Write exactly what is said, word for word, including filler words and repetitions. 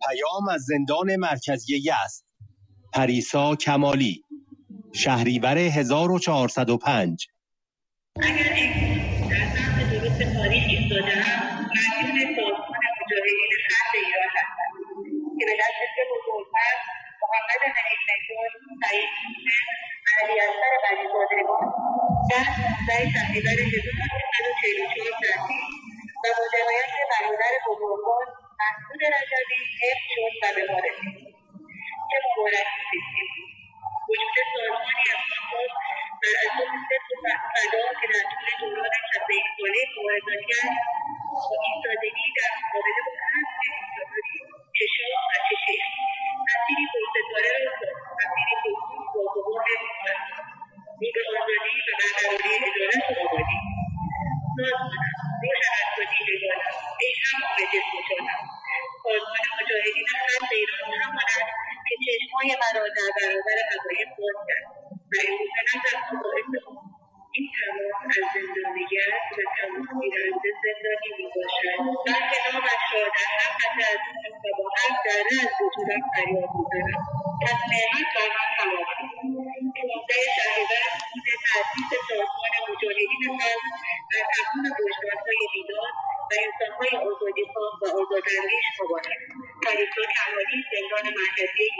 پیام از زندان مرکزی یزد. پریسا کمالی، شهریور هزار و چهارصد و پنج. اگر امروز در سمت درست تاریخ ایستاده‌ام، مدیون سازمان مجاهدین خلق ایران هستم که به دست سه بزرگتر محمد حنیف نژاد، سعید موسوی و علیاصغر غنی‌زادگان در پانزده شهریور هزار و سیصد و چهل و چهار تأسیس و با جنایت برادر بزرگوار مسعود رجبی حفظ شد و به ما رسید. چه مبارکی زیستیم! وجود سازمانی اساس‌باز بر اساس صدق و فدا که در طول دوران شصت و یک ساله مبارزاتی‌اش با ایستادگی در مقابله با هر انتظاری چه شاه و چه شیخ مسیری پرستاره را مسیری پرسود با غبار نیست رو به آزادی و برقراری عدالت و آبادی. سازمانم، روشن است و دیدگانم، ای همام جسم و جانم، سازمان مجاهدین خلق ایران همان است که چشم‌های مرا در برابر حقایق باز کرد و امروز به نظرم باعث این تمام از زندانیت و تمام گیرنده زندانی میباشد، بلکه نامش را در هر قطعه از خون و با هر ذره از وجودم فریاد میزنم. پس نعمت بر من تمام است. پانزده شهریور روز تأسیس سازمان مجاهدین خلق در تمام وجدان‌های بیدار و انسان‌های آزادی‌خواه و آزاداندیش مبارک. پریسا کمالی، زندان مرکزی